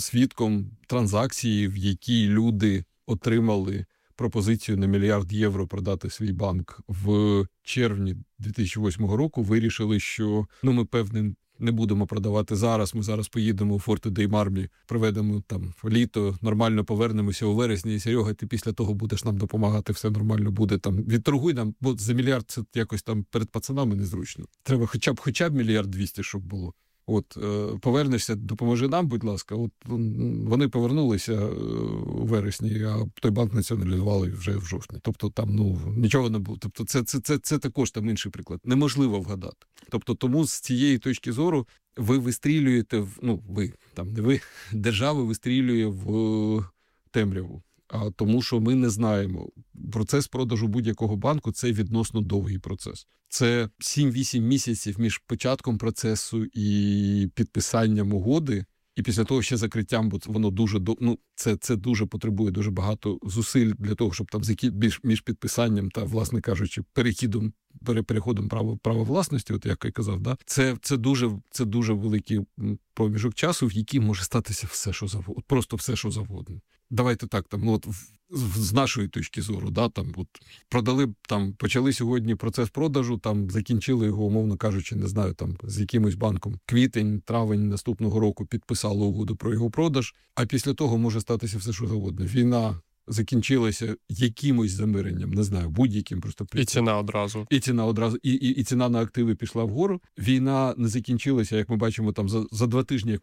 свідком транзакції, в якій люди отримали пропозицію на $1 мільярд продати свій банк в червні 2008 року, вирішили, що ми, певне, не будемо продавати зараз, ми зараз поїдемо у Форте-дей-Мармі, проведемо там літо, нормально повернемося у вересні, і Серега, ти після того будеш нам допомагати, все нормально буде, там, відторгуй нам, бо за $1 мільярд це якось там перед пацанами незручно. Треба хоча б $1 мільярд 200, щоб було. Повернешся, допоможи нам, будь ласка. Вони повернулися у вересні, а той банк націоналізували вже в жовтні. Тобто там, нічого не було. Тобто це також там інший приклад. Неможливо вгадати. Тобто тому з цієї точки зору ви вистрілюєте, держава вистрілює в темряву. Тому що ми не знаємо. Процес продажу будь-якого банку – це відносно довгий процес. Це 7-8 місяців між початком процесу і підписанням угоди, і після того ще закриттям, бо воно дуже це дуже потребує дуже багато зусиль для того, щоб там між підписанням та, власне кажучи, переходом права власності, як я казав, да, це дуже великий проміжок часу, в який може статися все, що завгодно, просто все, що завгодно. Давайте так, з нашої точки зору, да, продали, почали сьогодні процес продажу, закінчили його, умовно кажучи, не знаю, з якимось банком. Квітень, травень наступного року підписали угоду про його продаж, а після того може статися все, що завгодно. Війна закінчилася якимось замиренням, не знаю, будь-яким просто. І ціна одразу. І ціна на активи пішла вгору. Війна не закінчилася, як ми бачимо, за 2 тижні.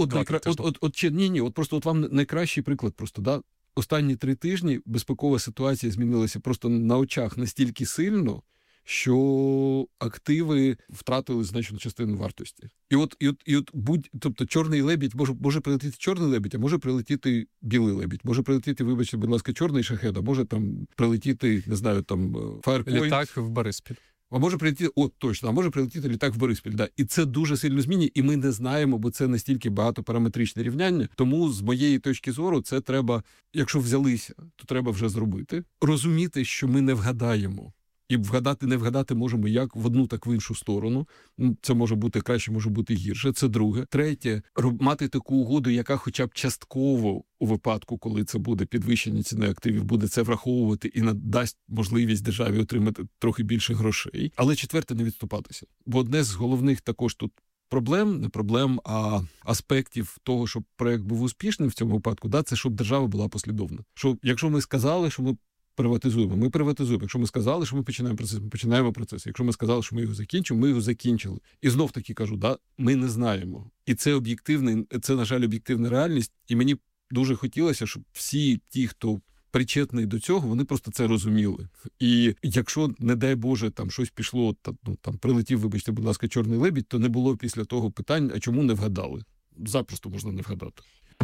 От вам найкращий приклад просто, да? Останні 3 тижні безпекова ситуація змінилася просто на очах настільки сильно, що активи втратили значну частину вартості. Тобто чорний лебідь, може прилетіти чорний лебідь, а може прилетіти білий лебідь. Може прилетіти, вибачте, будь ласка, чорний шахед, а може прилетіти, не знаю, Firepoint. Літак в Бориспіль. А може прилетіти літак в Бориспіль. Да. І це дуже сильно змінює, і ми не знаємо, бо це настільки багатопараметричне рівняння. Тому, з моєї точки зору, це треба, якщо взялися, то треба вже зробити. Розуміти, що ми не вгадаємо. І не вгадати можемо як в одну, так в іншу сторону. Це може бути краще, може бути гірше. Це друге. Третє, мати таку угоду, яка хоча б частково у випадку, коли це буде підвищення ціни активів, буде це враховувати і надасть можливість державі отримати трохи більше грошей. Але четверте, не відступатися. Бо одне з головних також тут не проблем, а аспектів того, щоб проект був успішним в цьому випадку, це щоб держава була послідовна. Що якщо ми сказали, що ми приватизуємо. Ми приватизуємо. Якщо ми сказали, що ми починаємо процес, ми починаємо процес. Якщо ми сказали, що ми його закінчимо, ми його закінчили. І знов таки кажу, ми не знаємо. І це на жаль, об'єктивна реальність. І мені дуже хотілося, щоб всі ті, хто причетний до цього, вони просто це розуміли. І якщо, не дай Боже, щось пішло, прилетів, вибачте, будь ласка, чорний лебідь, то не було після того питань, а чому не вгадали? Запросто можна не вгадати.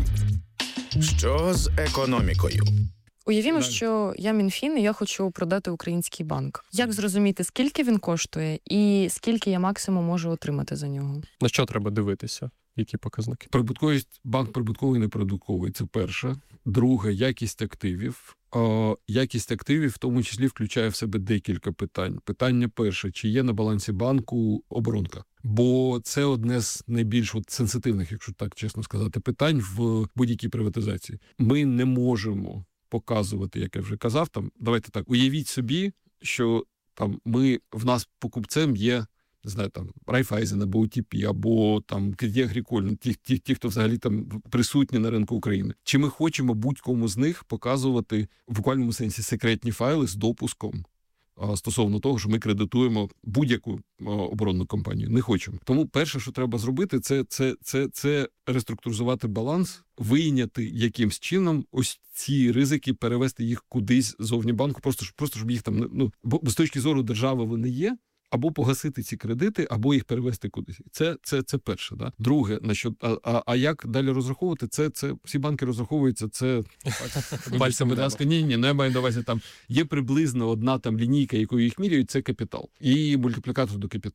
Що з економікою? Уявімо, що я Мінфін, і я хочу продати український банк. Як зрозуміти, скільки він коштує і скільки я максимум можу отримати за нього? На що треба дивитися? Які показники? Прибутковість, банк прибутковий, неприбутковий – це перше. Друге, якість активів. Якість активів в тому числі включає в себе декілька питань. Питання перше, чи є на балансі банку оборонка? Бо це одне з найбільш сенситивних, якщо так чесно сказати, питань в будь-якій приватизації. Ми не можемо показувати, як я вже казав, давайте так, уявіть собі, що в нас покупцем є, не знаю, Райфайзен або УТП, або Кредит Агріколь, ті, хто взагалі присутні на ринку України. Чи ми хочемо будь-кому з них показувати в буквальному сенсі секретні файли з допуском стосовно того, що ми кредитуємо будь-яку оборонну компанію? Не хочемо. Тому перше, що треба зробити, це реструктуризувати баланс, вийняти якимсь чином ось ці ризики, перевести їх кудись зовні банку, просто щоб їх бо з точки зору держави вони є, або погасити ці кредити, або їх перевести кудись. Це перше. Да? Друге, а як далі розраховувати? Це всі банки розраховуються, це пальцями неба. Ні, я маю на увазі, є приблизно одна лінійка, якою їх міряють, це капітал. І мультиплікатор до капіталу.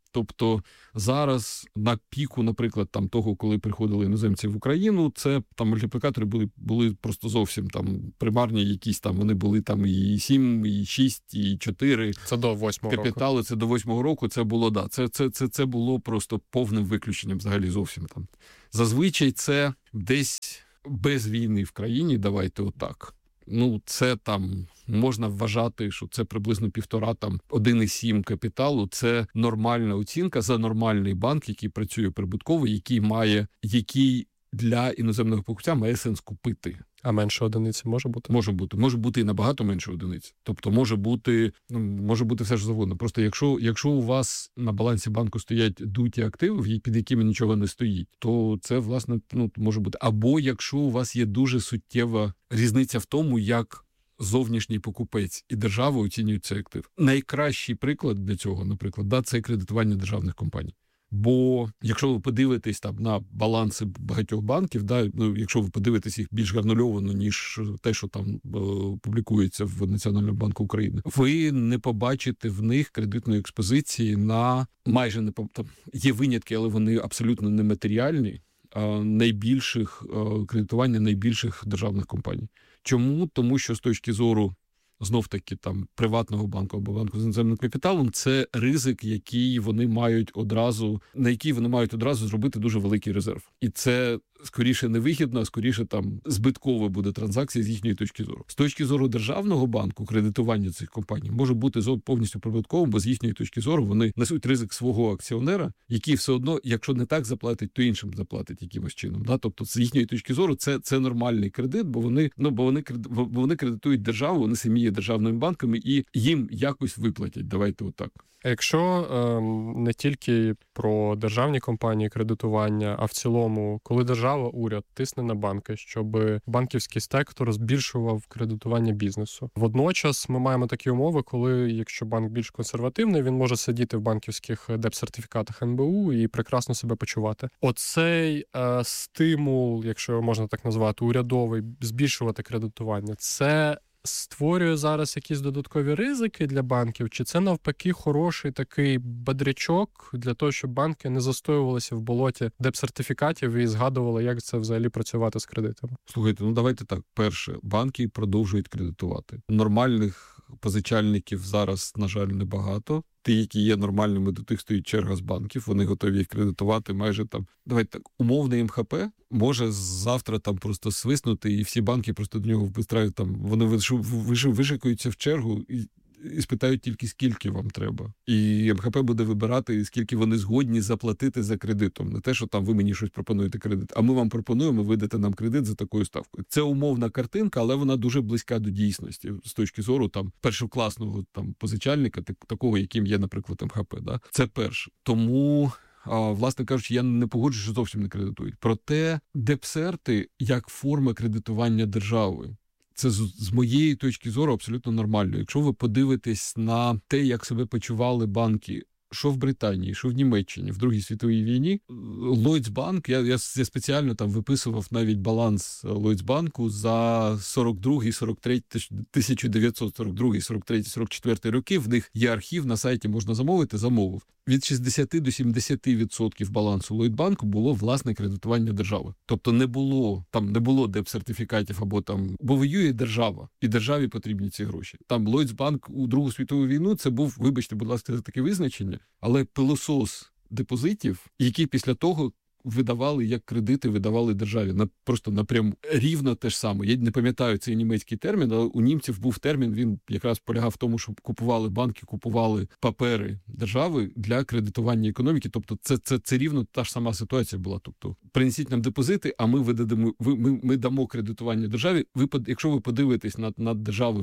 Тобто зараз на піку, наприклад, там того, коли приходили іноземці в Україну, це там мультиплікатори були просто зовсім там примарні якісь там, вони були там і 7, і 6, і 4. Це до 8-го року. Капітали, це до 8-го року, це було, да, це було просто повним виключенням взагалі зовсім там. Зазвичай це десь без війни в країні, давайте отак. Ну, це там можна вважати, що це приблизно 1,5, там 1,7 капіталу. Це нормальна оцінка за нормальний банк, який працює прибутково, який для іноземного покупця має сенс купити. А менше одиниці може бути? Може бути і набагато менше одиниць. Тобто може бути все ж завгодно. Просто якщо у вас на балансі банку стоять дуті активи, під якими нічого не стоїть, то це, власне, може бути. Або якщо у вас є дуже суттєва різниця в тому, як зовнішній покупець і держава оцінюють цей актив. Найкращий приклад для цього, наприклад, це кредитування державних компаній. Бо якщо ви подивитесь там на баланси багатьох банків, якщо ви подивитесь їх більш гранульовано, ніж те, що там публікується в Національному банку України, ви не побачите в них кредитної експозиції на майже не там є винятки, але вони абсолютно нематеріальні, кредитування найбільших державних компаній. Чому? Тому що з точки зору знов-таки там приватного банку або банку з іноземним капіталом, це ризик, на який вони мають одразу зробити дуже великий резерв. І це скоріше невигідно, а скоріше там збитково буде транзакція з їхньої точки зору. З точки зору державного банку, кредитування цих компаній може бути повністю прибутковим, бо з їхньої точки зору вони несуть ризик свого акціонера, який все одно, якщо не так заплатить, то іншим заплатить якимось чином. Да? Тобто з їхньої точки зору це нормальний кредит, бо вони кредитують державу, вони самі є державними банками і їм якось виплатять. Давайте отак. А якщо не тільки про державні компанії кредитування, а в цілому, коли держава, уряд тисне на банки, щоб банківський сектор збільшував кредитування бізнесу. Водночас ми маємо такі умови, коли, якщо банк більш консервативний, він може сидіти в банківських депсертифікатах НБУ і прекрасно себе почувати. Оцей стимул, якщо його можна так назвати, урядовий, збільшувати кредитування, це створює зараз якісь додаткові ризики для банків, чи це навпаки хороший такий бадрячок для того, щоб банки не застоювалися в болоті депсертифікатів і згадували, як це взагалі працювати з кредитами? Слухайте, давайте так. Перше, банки продовжують кредитувати. Нормальних позичальників зараз, на жаль, небагато. Ті, які є нормальними, до тих стоїть черга з банків, вони готові їх кредитувати майже там. Давайте так, умовний МХП може завтра там просто свиснути, і всі банки просто до нього впистраюють там, вони вишикуються в чергу і спитають тільки, скільки вам треба. І МХП буде вибирати, скільки вони згодні заплатити за кредитом. Не те, що там ви мені щось пропонуєте кредит, а ми вам пропонуємо, ви дайте нам кредит за такою ставкою. Це умовна картинка, але вона дуже близька до дійсності з точки зору там першокласного там позичальника, такого, яким є, наприклад, МХП. Да? Це перше. Тому, власне кажучи, я не погоджуюсь, що зовсім не кредитують. Проте депсерти як форма кредитування держави. Це з моєї точки зору абсолютно нормально. Якщо ви подивитесь на те, як себе почували банки, що в Британії, що в Німеччині в Другій світовій війні, Lloyds-банк, я спеціально там виписував навіть баланс Lloyds-банку за 42-й, 43-й, 1942-й, 43-й, 44-й роки. В них є архів, на сайті можна замовити, замовив. Від 60 до 70% балансу Lloyds-банку було власне кредитування держави. Тобто не було депсертифікатів або там, бо воює держава, і державі потрібні ці гроші. Там Lloyds-банк у Другу світову війну це був, вибачте, будь ласка, за таке визначення, але пилосос депозитів, які після того видавали як кредити, видавали державі. Просто напряму. Рівно те ж саме. Я не пам'ятаю цей німецький термін, але у німців був термін, він якраз полягав в тому, що купували банки, купували папери держави для кредитування економіки. Тобто це рівно та ж сама ситуація була. Тобто принесіть нам депозити, а ми дамо кредитування державі. Якщо ви подивитесь на держави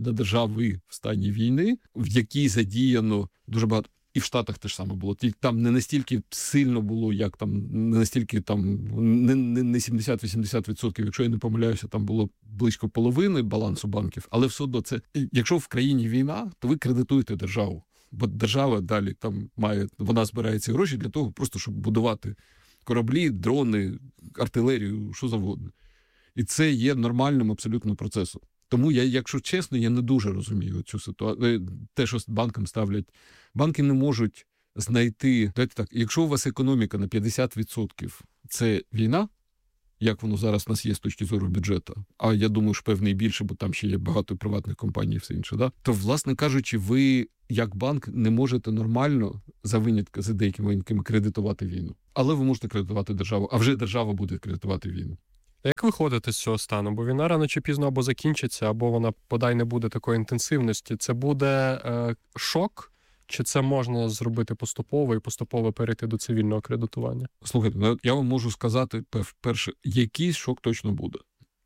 в стані війни, в якій задіяно дуже багато. І в Штатах теж саме було. Там не настільки сильно було, як там, не настільки там, не 70-80%, якщо я не помиляюся, там було близько половини балансу банків. Але все одно це, якщо в країні війна, то ви кредитуєте державу. Бо держава далі там вона збирає ці гроші для того, просто щоб будувати кораблі, дрони, артилерію, що завгодно. І це є нормальним абсолютно процесом. Тому я, якщо чесно, я не дуже розумію цю ситуацію. Те, що банкам ставлять. Банки не можуть знайти, давайте так, якщо у вас економіка на 50% це війна, як воно зараз у нас є з точки зору бюджету, а я думаю, що певний більше, бо там ще є багато приватних компаній і все інше, да? То, власне кажучи, ви, як банк, не можете нормально, за винятки, за деякими винятками, кредитувати війну. Але ви можете кредитувати державу, а вже держава буде кредитувати війну. Як виходити з цього стану? Бо війна рано чи пізно або закінчиться, або вона, подай, не буде такої інтенсивності. Це буде шок? Чи це можна зробити поступово і поступово перейти до цивільного кредитування? Слухайте, я вам можу сказати, перше, якийсь шок точно буде.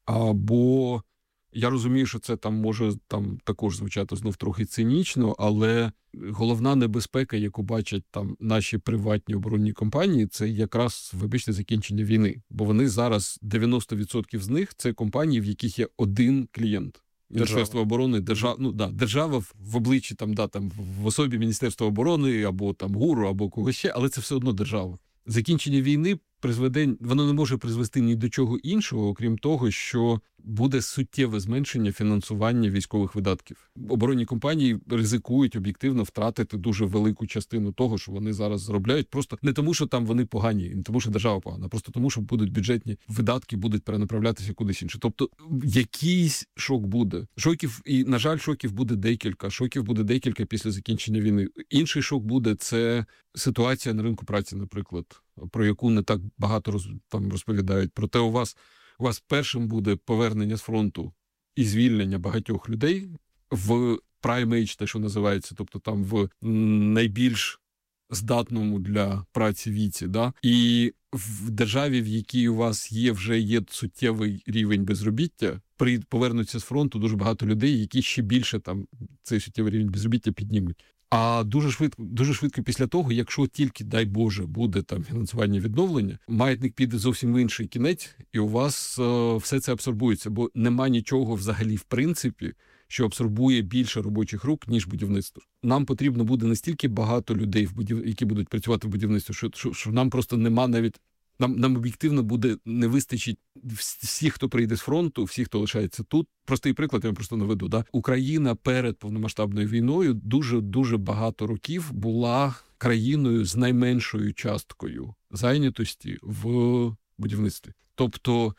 Бо я розумію, що це там може там також звучати знов трохи цинічно, але головна небезпека, яку бачать там наші приватні оборонні компанії, це якраз, вибачте, закінчення війни. Бо вони зараз, 90% з них, це компанії, в яких є один клієнт. Міністерство оборони, держава в обличчі там в особі Міністерства оборони або там ГУРу, або когось ще, але це все одно держава. Закінчення війни воно не може призвести ні до чого іншого, окрім того, що буде суттєве зменшення фінансування військових видатків. Оборонні компанії ризикують об'єктивно втратити дуже велику частину того, що вони зараз заробляють. Просто не тому, що там вони погані, не тому, що держава погана, а просто тому, що будуть бюджетні видатки, будуть перенаправлятися кудись інше. Тобто якийсь шок буде. Шоків, і, на жаль, шоків буде декілька. Шоків буде декілька після закінчення війни. Інший шок буде – це ситуація на ринку праці, наприклад, про яку не так багато там розповідають. Проте у вас першим буде повернення з фронту і звільнення багатьох людей в prime age, те, що називається, тобто там в найбільш здатному для праці віці, да? І в державі, в якій у вас вже є суттєвий рівень безробіття, повернуться з фронту дуже багато людей, які ще більше там цей суттєвий рівень безробіття піднімуть. А дуже швидко після того, якщо тільки, дай Боже, буде там фінансування відновлення, маятник піде зовсім в інший кінець, і у вас все це абсорбується, бо нема нічого взагалі в принципі, що абсорбує більше робочих рук, ніж будівництво. Нам потрібно буде настільки багато людей, які будуть працювати в будівництві, що нам просто нема навіть... Нам об'єктивно буде не вистачить всіх, хто прийде з фронту, всіх, хто лишається тут. Простий приклад, я вам просто наведу. Да? Україна перед повномасштабною війною дуже багато років була країною з найменшою часткою зайнятості в будівництві. Тобто,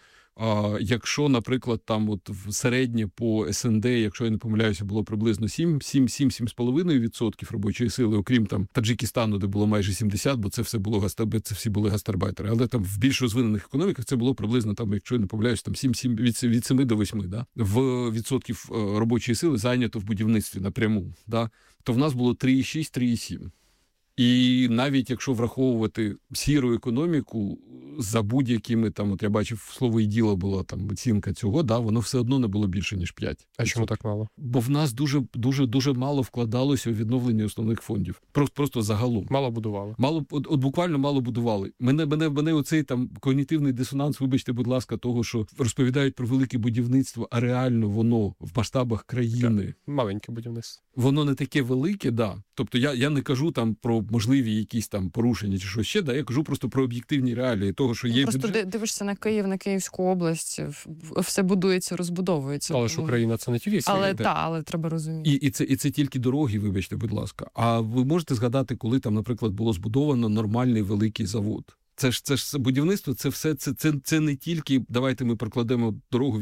якщо, наприклад, там от середнє по СНД, якщо я не помиляюся, було приблизно 7,5% робочої сили, окрім там Таджикистану, де було майже 70%, бо це всі були гастарбайтери. Але там в більш розвинених економіках це було приблизно, там, якщо я не помиляюся, там від 7 до 8, да? В відсотків робочої сили зайнято в будівництві напряму. Да? То в нас було 3,6, 3,7. І навіть якщо враховувати сіру економіку, за будь-якими там, от я бачив, слово і діло була там оцінка цього, да, воно все одно не було більше, ніж 5%. А чому так мало? Бо в нас дуже мало вкладалося у відновлення основних фондів. Просто загалом. Мало будували. Буквально мало будували. Мене оцей там когнітивний дисонанс, вибачте, будь ласка, того, що розповідають про велике будівництво, а реально воно в масштабах країни. Маленьке будівництво. Воно не таке велике, да. Тобто я не кажу там про можливі якісь там порушення чи щось ще, да, я кажу просто про об'єктивні реалії того, що є просто бюджет. Дивишся на Київ, на Київську область, все будується, розбудовується. Але ж Україна це не тільки. Але треба розуміти. І це тільки дороги, вибачте, будь ласка. А ви можете згадати, коли там, наприклад, було збудовано нормальний великий завод? Це ж будівництво, це все, це не тільки, давайте ми прокладемо дорогу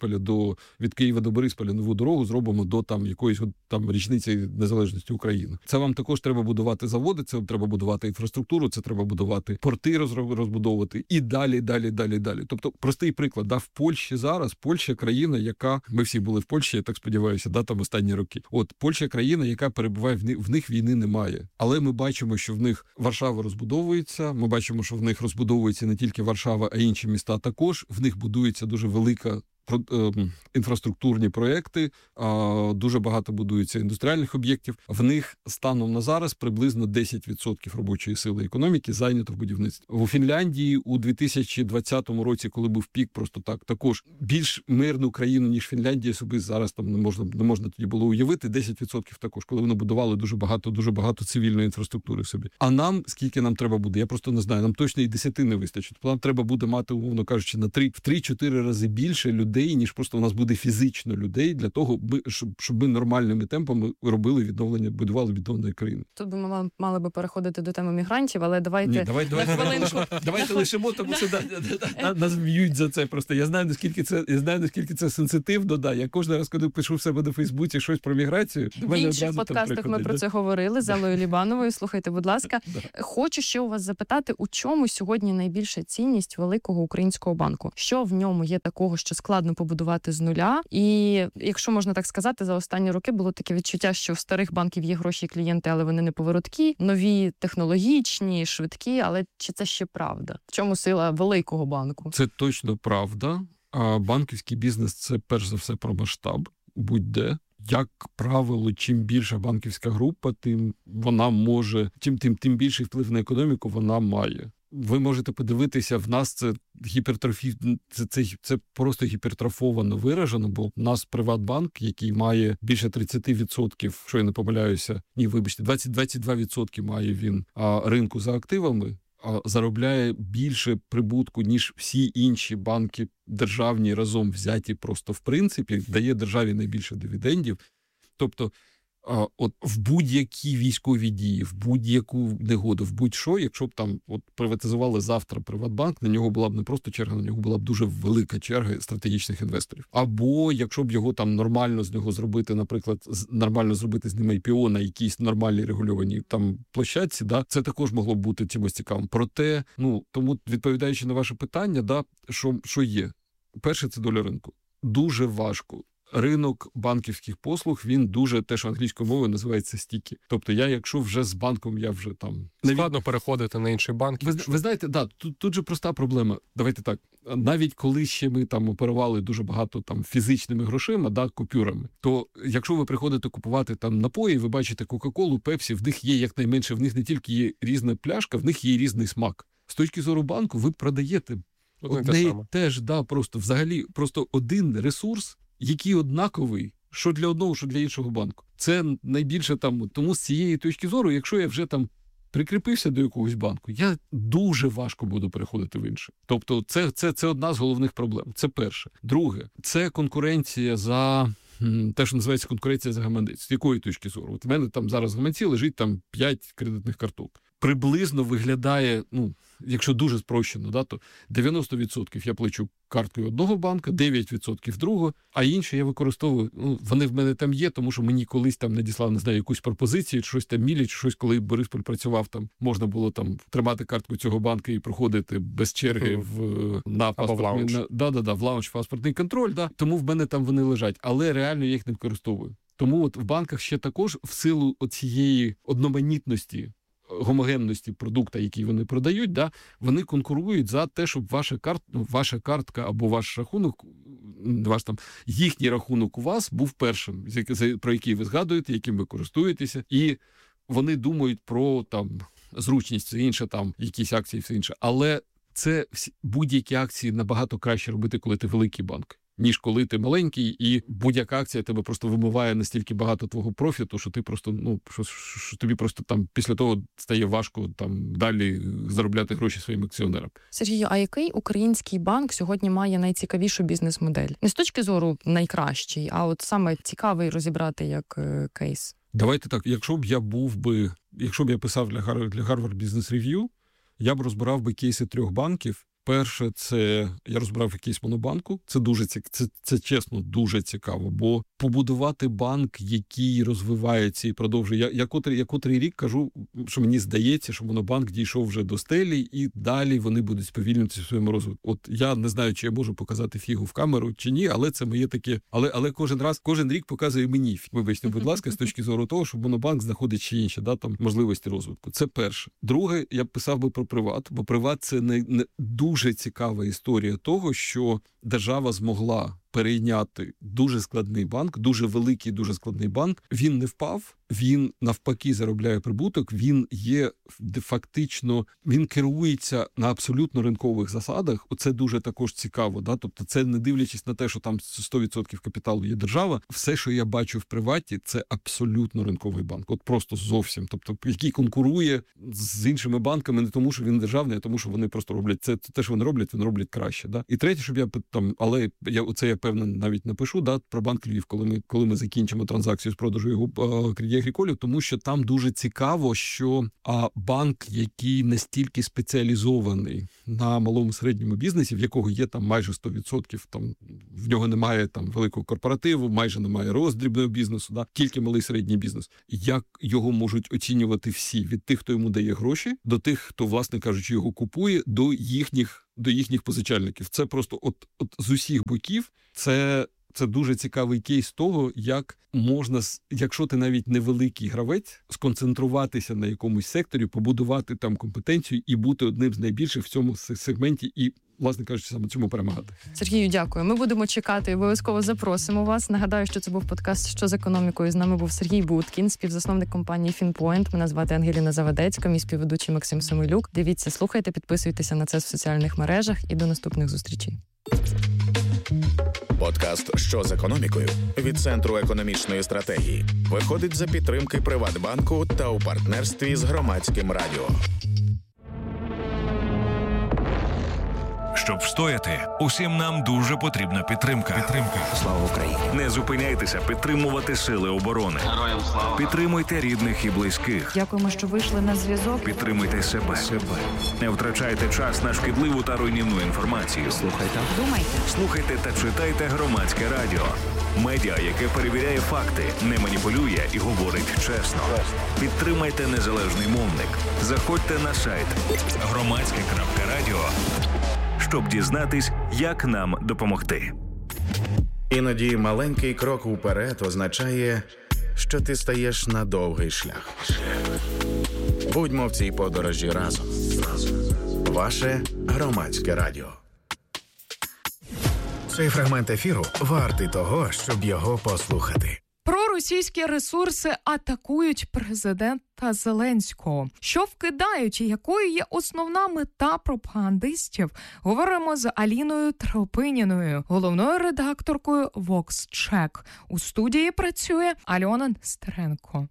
від Києва до Борисполя, нову дорогу зробимо до там якоїсь там річниці незалежності України. Це вам також треба будувати заводи, це вам треба будувати інфраструктуру, це треба будувати порти розбудовувати і далі. Тобто, простий приклад, да, в Польщі зараз, Польща країна, яка, ми всі були в Польщі, я так сподіваюся, да, там останні роки. От, Польща країна, яка перебуває, в них війни немає. Але ми бачимо, що в них Варшава розбудовується, ми бачимо, що в них розбудовується не тільки Варшава, а й інші міста також. В них будується дуже велика інфраструктурні проекти, дуже багато будується індустріальних об'єктів. В них станом на зараз приблизно 10% робочої сили економіки зайнято в будівництві. У Фінляндії у 2020 році, коли був пік, просто так, також більш мирну країну, ніж Фінляндія, собі зараз там не можна тоді було уявити, 10% також, коли вони будували дуже багато цивільної інфраструктури собі. А нам, скільки нам треба буде, я просто не знаю, нам точно і 10 не вистачить. Нам треба буде мати, умовно кажучи, в 3-4 рази більше людей, людей, ніж просто у нас буде фізично людей для того, щоб ми нормальними темпами робили відновлення, будували відновлення країни. Тут би ми мали би переходити до теми мігрантів, але давайте на хвилинку. Давайте лишимо, тому що нас б'ють за це. Просто я знаю, наскільки це сенситивно. Да. Я кожен раз, коли пишу в себе на Фейсбуці щось про міграцію, в інших подкастах ми про це говорили з Аллою Лібановою. Слухайте, будь ласка. Хочу ще у вас запитати, у чому сьогодні найбільша цінність великого українського банку? Що в ньому є такого, що складно побудувати з нуля? І, якщо можна так сказати, за останні роки було таке відчуття, що в старих банків є гроші і клієнти, але вони не повороткі, нові технологічні, швидкі, але чи це ще правда? В чому сила великого банку? Це точно правда. А банківський бізнес – це перш за все про масштаб, будь-де. Як правило, чим більша банківська група, тим вона може, тим більший вплив на економіку вона має. Ви можете подивитися, в нас це це просто гіпертрофовано виражено, бо в нас Приватбанк, який має більше 30%, якщо я не помиляюся, 22% має він ринку за активами, заробляє більше прибутку, ніж всі інші банки державні разом взяті просто в принципі, дає державі найбільше дивідендів. Тобто от в будь-які військові дії, в будь-яку негоду, в будь-що, якщо б там приватизували завтра Приватбанк, на нього була б не просто черга, на нього була б дуже велика черга стратегічних інвесторів. Або якщо б його там нормально з нього зробити, наприклад, нормально зробити з ним IPO на якійсь нормальній регульованій там площадці, да, це також могло б бути чимось цікавим. Проте, тому відповідаючи на ваше питання, да, що є? Перше, це доля ринку. Дуже важко. Ринок банківських послуг, він дуже, те, що англійською мовою називається стікі. Тобто якщо вже з банком, я вже там... Складно переходити на інший банк. Ви знаєте, да, тут же проста проблема. Давайте так, навіть коли ще ми там оперували дуже багато там фізичними грошима, да, купюрами, то якщо ви приходите купувати там напої, ви бачите Кока-Колу, Пепсі, в них є якнайменше, в них не тільки є різна пляшка, в них є і різний смак. З точки зору банку ви продаєте одне теж, да, просто взагалі, просто один ресурс, який однаковий, що для одного, що для іншого банку. Це найбільше там, тому з цієї точки зору, якщо я вже там прикріпився до якогось банку, я дуже важко буду переходити в інший. Тобто це одна з головних проблем. Це перше. Друге, це конкуренція за... Те, що називається конкуренція за гаманець. З якої точки зору? От в мене там зараз в гаманці лежить там 5 кредитних карток. Приблизно виглядає, якщо дуже спрощено, да, то 90% я плачу карткою одного банка, 9% другого, а інші я використовую, вони в мене там є, тому що мені колись там надіслав, не знаю, якусь пропозицію, щось там мілі, чи щось, коли Борисполь працював, там можна було там тримати картку цього банка і проходити без черги на паспортний, в лаунж паспортний контроль, да, тому в мене там вони лежать, але реально я їх не використовую. Тому от в банках ще також в силу цієї одноманітності, гомогенності продукту, який вони продають, да, вони конкурують за те, щоб ваша картка або ваш рахунок, їхній рахунок у вас був першим, про який ви згадуєте, яким ви користуєтеся, і вони думають про там зручність, це інше, там якісь акції, все інше. Але це будь-які акції набагато краще робити, коли ти великий банк, ніж коли ти маленький, і будь-яка акція тебе просто вимиває настільки багато твого профіту, що ти просто, що тобі просто там після того стає важко там далі заробляти гроші своїм акціонерам. Сергію, а який український банк сьогодні має найцікавішу бізнес-модель? Не з точки зору найкращий, а от саме цікавий розібрати як кейс. Давайте так, якщо б я писав для Harvard Business Review, я б розбирав би кейси 3 банків. Перше, це я розбирав якийсь монобанку. Це дуже це чесно дуже цікаво, бо побудувати банк, який розвивається і продовжує. Я котрий рік кажу, що мені здається, що монобанк дійшов вже до стелі, і далі вони будуть сповільнюватися в своєму розвитку. От я не знаю, чи я можу показати фігу в камеру чи ні, але це моє таке. Але кожен рік показує мені. Вибачте, будь ласка, з точки зору того, що монобанк знаходить ще інші, там можливості розвитку. Це перше. Друге, я б писав би про Приват, бо Приват це не дуже цікава історія того, що держава змогла перейняти дуже складний банк, дуже великий, дуже складний банк. Він не впав, він навпаки заробляє прибуток, він є фактично, він керується на абсолютно ринкових засадах. Оце дуже також цікаво. Да? Тобто це не дивлячись на те, що там 100% капіталу є держава, все, що я бачу в Приваті, це абсолютно ринковий банк. От просто зовсім. Тобто, який конкурує з іншими банками не тому, що він державний, а тому, що вони просто роблять це те, що вони роблять краще. Да? І третє, щоб я там, але оце я напевно, навіть напишу про Банк Львів, коли ми закінчимо транзакцію з продажу його Crédit Agricole, тому що там дуже цікаво, що банк, який настільки спеціалізований на малому середньому бізнесі, в якого є там майже 100%, там в нього немає там великого корпоративу, майже немає роздрібного бізнесу, тільки малий середній бізнес. Як його можуть оцінювати всі, від тих, хто йому дає гроші, до тих, хто, власне кажучи, його купує, до їхніх позичальників. Це просто от з усіх боків це дуже цікавий кейс того, як можна, якщо ти навіть невеликий гравець, сконцентруватися на якомусь секторі, побудувати там компетенцію і бути одним з найбільших в цьому сегменті і, власне кажучи, саме цьому перемагати. Сергію, дякую. Ми будемо чекати і обов'язково запросимо вас. Нагадаю, що це був подкаст «Що з економікою». З нами був Сергій Будкін, співзасновник компанії FinPoint. Мене звати Ангеліна Завадецька, мій співведучий Максим Самилюк. Дивіться, слухайте, підписуйтеся на це в соціальних мережах і до наступних зустрічей. Подкаст «Що з економікою» від Центру економічної стратегії виходить за підтримки Приватбанку та у партнерстві з Громадським радіо. Щоб встояти, усім нам дуже потрібна підтримка. Слава Україні! Не зупиняйтеся підтримувати сили оборони. Героям слава! Підтримуйте рідних і близьких. Дякуємо, що вийшли на зв'язок. Підтримуйте себе. Не втрачайте час на шкідливу та руйнівну інформацію. Слухайте та читайте Громадське радіо. Медіа, яке перевіряє факти, не маніпулює і говорить чесно. Підтримайте незалежний мовник. Заходьте на сайт громадське.радіо, щоб дізнатись, як нам допомогти. Іноді маленький крок уперед означає, що ти стаєш на довгий шлях. Будьмо в цій подорожі разом. Ваше Громадське радіо. Цей фрагмент ефіру вартий того, щоб його послухати. Проросійські ресурси атакують президента Зеленського. Що вкидають і якою є основна мета пропагандистів? Говоримо з Аліною Тропиніною, головною редакторкою VoxCheck. У студії працює Альона Нестеренко.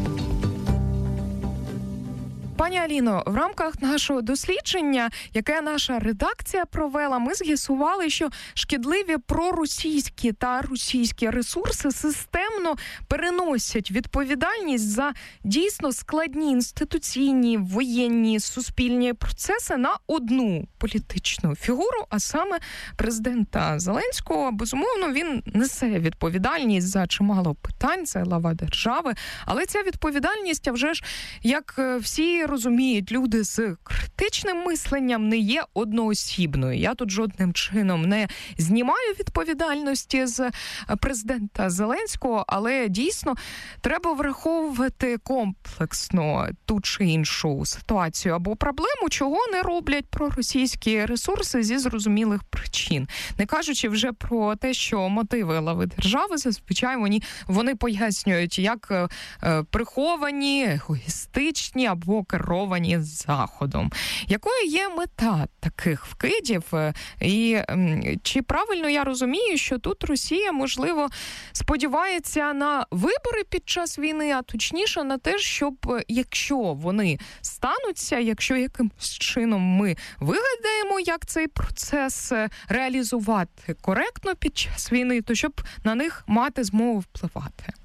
Пані Аліно, в рамках нашого дослідження, яке наша редакція провела, ми з'ясували, що шкідливі проросійські та російські ресурси системно переносять відповідальність за дійсно складні інституційні, воєнні, суспільні процеси на одну політичну фігуру, а саме президента Зеленського. Безумовно, він несе відповідальність за чимало питань, це глава держави, але ця відповідальність, а вже ж, як всі розуміють, люди з критичним мисленням не є одноосібною. Я тут жодним чином не знімаю відповідальності з президента Зеленського, але дійсно треба враховувати комплексно ту чи іншу ситуацію або проблему, чого не роблять проросійські ресурси зі зрозумілих причин. Не кажучи вже про те, що мотиви глави держави зазвичай вони пояснюють як приховані, егоїстичні або керовані Заходом. Якою є мета таких вкидів? І чи правильно я розумію, що тут Росія, можливо, сподівається на вибори під час війни, а точніше на те, щоб, якщо вони стануться, якщо якимось чином ми вигадаємо, як цей процес реалізувати коректно під час війни, то щоб на них мати змогу впливати?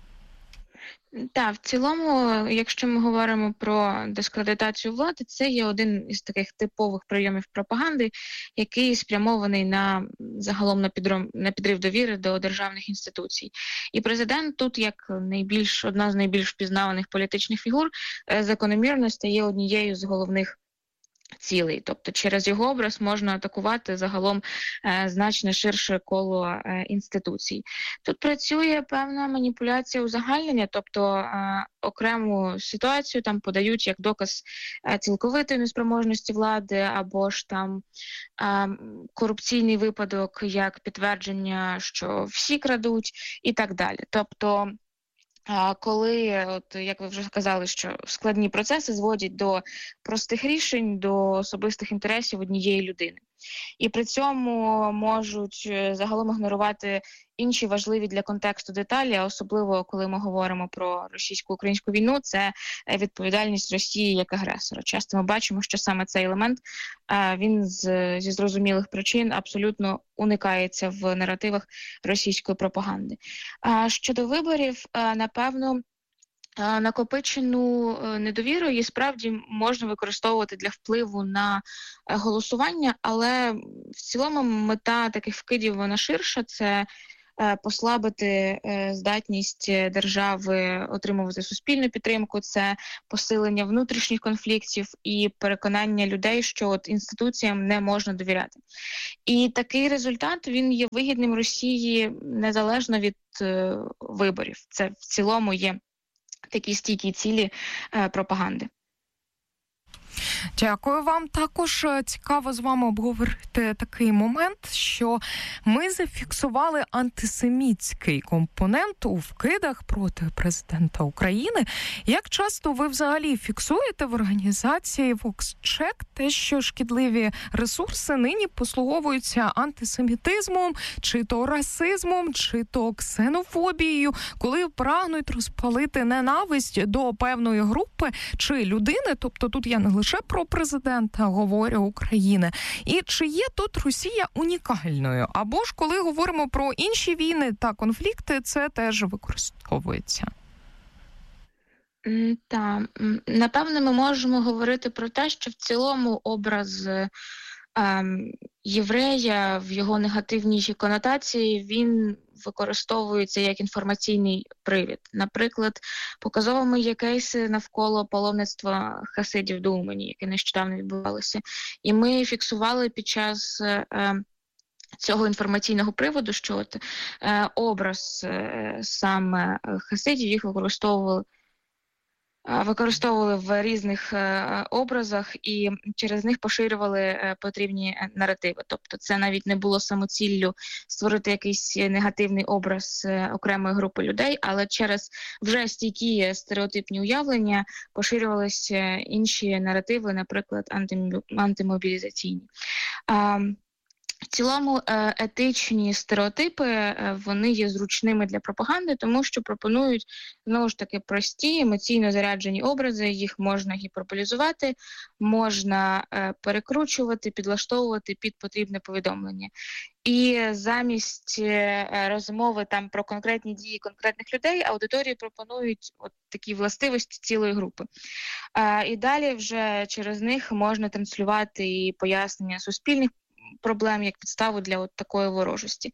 Так, в цілому, якщо ми говоримо про дискредитацію влади, це є один із таких типових прийомів пропаганди, який спрямований на загалом на підрив довіри до державних інституцій. І президент тут, як одна з найбільш впізнаваних політичних фігур, закономірно стає однією з головних цілей. Тобто через його образ можна атакувати загалом значно ширше коло інституцій. Тут працює певна маніпуляція узагальнення, тобто окрему ситуацію там подають як доказ цілковитої неспроможності влади, або ж там корупційний випадок як підтвердження, що всі крадуть і так далі. Тобто коли, як ви вже сказали, що складні процеси зводять до простих рішень, до особистих інтересів однієї людини. І при цьому можуть загалом ігнорувати інші важливі для контексту деталі, а особливо, коли ми говоримо про російсько-українську війну, це відповідальність Росії як агресора. Часто ми бачимо, що саме цей елемент, він зі зрозумілих причин абсолютно уникається в наративах російської пропаганди. Щодо виборів, напевно, накопичену недовіру її справді можна використовувати для впливу на голосування, але в цілому мета таких вкидів вона ширша – це послабити здатність держави отримувати суспільну підтримку, це посилення внутрішніх конфліктів і переконання людей, що от інституціям не можна довіряти. І такий результат, він є вигідним Росії незалежно від виборів. Це в цілому є такі стійкі цілі пропаганди. Дякую вам. Також цікаво з вами обговорити такий момент, що ми зафіксували антисемітський компонент у вкидах проти президента України. Як часто ви взагалі фіксуєте в організації VoxCheck те, що шкідливі ресурси нині послуговуються антисемітизмом, чи то расизмом, чи то ксенофобією, коли прагнуть розпалити ненависть до певної групи чи людини, тобто тут я не лише про президента говорю України. І чи є тут Росія унікальною? Або ж коли говоримо про інші війни та конфлікти, це теж використовується? Так, напевно, ми можемо говорити про те, що в цілому образ єврея в його негативній конотації, він використовується як інформаційний привід. Наприклад, показовими є кейси навколо паломництва хасидів до Умані, яке нещодавно відбувалося. І ми фіксували під час цього інформаційного приводу, що от, образ саме хасидів їх використовували в різних образах і через них поширювали потрібні наративи. Тобто це навіть не було самоціллю створити якийсь негативний образ окремої групи людей, але через вже стійкі стереотипні уявлення поширювалися інші наративи, наприклад, антимобілізаційні. В цілому етичні стереотипи, вони є зручними для пропаганди, тому що пропонують, знову ж таки, прості, емоційно заряджені образи, їх можна гіперболізувати, можна перекручувати, підлаштовувати під потрібне повідомлення. І замість розмови там про конкретні дії конкретних людей, аудиторії пропонують от такі властивості цілої групи. І далі вже через них можна транслювати і пояснення суспільних проблем як підставу для от такої ворожості.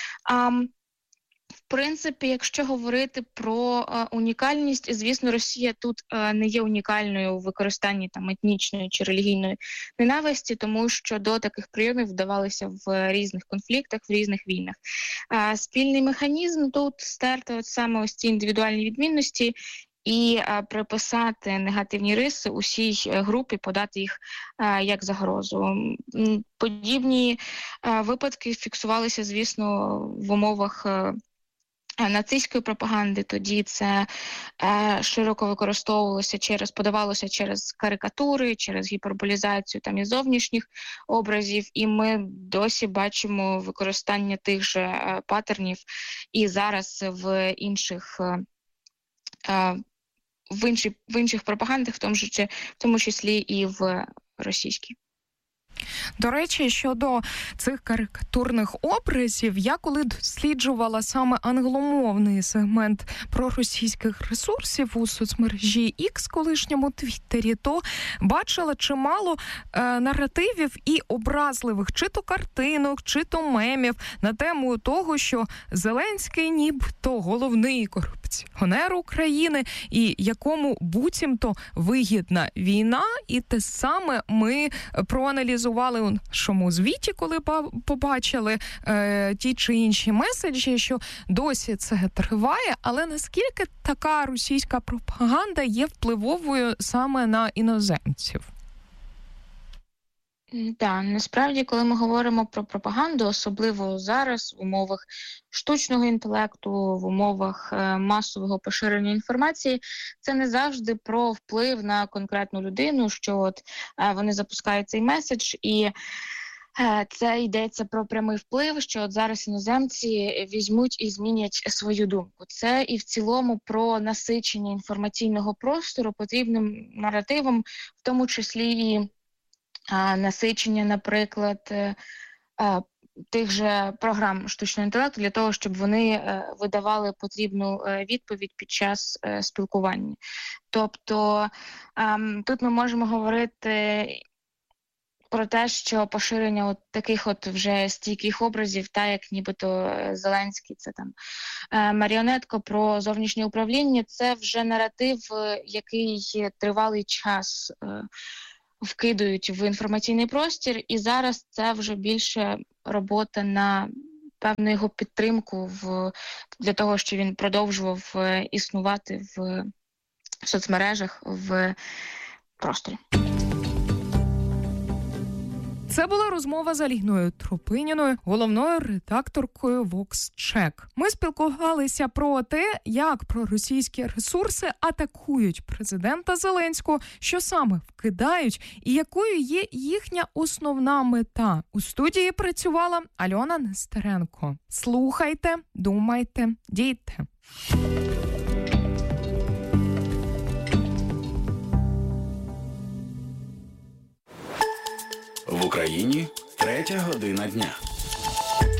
В принципі, якщо говорити про унікальність, звісно, Росія тут не є унікальною у використанні там етнічної чи релігійної ненависті, тому що до таких прийомів вдавалися в різних конфліктах, в різних війнах. Спільний механізм тут стерти от саме ось ці індивідуальні відмінності і приписати негативні риси усій групі, подати їх як загрозу. Подібні випадки фіксувалися, звісно, в умовах нацистської пропаганди. Тоді це широко використовувалося подавалося через карикатури, через гіперболізацію там і зовнішніх образів, і ми досі бачимо використання тих же патернів і зараз в інших пропагандах, в тому числі і в російській. До речі, щодо цих карикатурних образів, я коли досліджувала саме англомовний сегмент проросійських ресурсів у соцмережі X, колишньому Твіттері, то бачила чимало наративів і образливих чи то картинок, чи то мемів на тему того, що Зеленський нібито головний корупціонер України і якому буцімто вигідна війна. І те саме ми проаналізували у нашому звіті, коли побачили ті чи інші меседжі, що досі це триває, але наскільки така російська пропаганда є впливовою саме на іноземців? Так, насправді, коли ми говоримо про пропаганду, особливо зараз в умовах штучного інтелекту, в умовах масового поширення інформації, це не завжди про вплив на конкретну людину, що от вони запускають цей меседж і Це йдеться про прямий вплив, що от зараз іноземці візьмуть і змінять свою думку. Це і в цілому про насичення інформаційного простору потрібним наративом, в тому числі і насичення, наприклад, тих же програм штучного інтелекту для того, щоб вони видавали потрібну відповідь під час спілкування. Тобто тут ми можемо говорити про те, що поширення от таких от вже стійких образів, та як нібито Зеленський, це там маріонетка про зовнішнє управління, це вже наратив, який тривалий час вкидують в інформаційний простір, і зараз це вже більше робота на певну його підтримку для того, щоб він продовжував існувати в соцмережах, в просторі. Це була розмова з Аліною Трупиніною, головною редакторкою VoxCheck. Ми спілкувалися про те, як проросійські ресурси атакують президента Зеленського, що саме вкидають і якою є їхня основна мета. У студії працювала Альона Нестеренко. Слухайте, думайте, дійте. В Україні 3:00 дня.